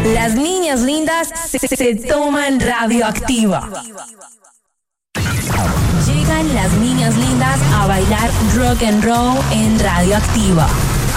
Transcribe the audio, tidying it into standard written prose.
Las niñas lindas se toman Radioactiva. Llegan las niñas lindas a bailar rock and roll en Radioactiva.